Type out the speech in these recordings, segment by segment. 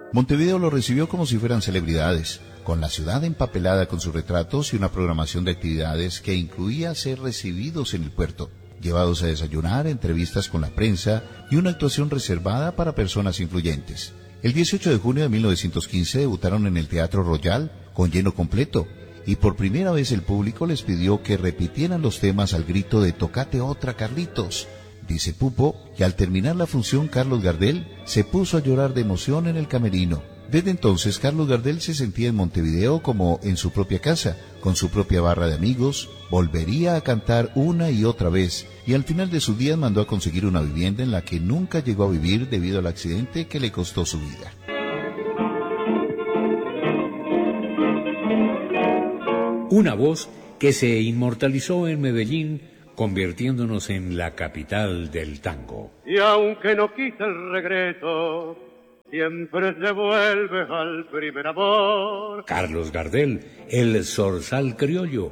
Montevideo lo recibió como si fueran celebridades, con la ciudad empapelada con sus retratos y una programación de actividades que incluía ser recibidos en el puerto, llevados a desayunar, entrevistas con la prensa y una actuación reservada para personas influyentes. El 18 de junio de 1915 debutaron en el Teatro Royal con lleno completo y por primera vez el público les pidió que repitieran los temas al grito de «Tocate otra, Carlitos». Dice Pupo que al terminar la función Carlos Gardel se puso a llorar de emoción en el camerino. Desde entonces Carlos Gardel se sentía en Montevideo como en su propia casa, con su propia barra de amigos, volvería a cantar una y otra vez y al final de sus días mandó a conseguir una vivienda en la que nunca llegó a vivir debido al accidente que le costó su vida. Una voz que se inmortalizó en Medellín, convirtiéndonos en la capital del tango. Y aunque no quise el regreso, siempre se vuelve al primer amor. Carlos Gardel, el zorzal criollo.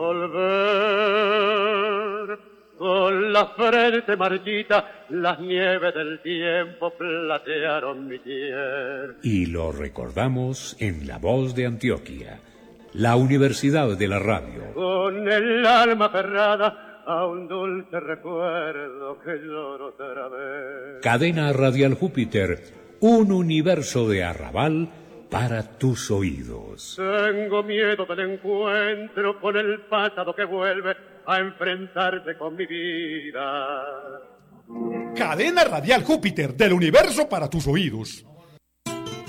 Volver con la frente marchita, las nieves del tiempo platearon mi piel. Y lo recordamos en La Voz de Antioquia, la Universidad de la Radio. Con el alma aferrada a un dulce recuerdo que lloro otra vez. Cadena Radial Júpiter, un universo de arrabal para tus oídos. Tengo miedo del encuentro con el pasado que vuelve a enfrentarse con mi vida. Cadena Radial Júpiter, del universo para tus oídos.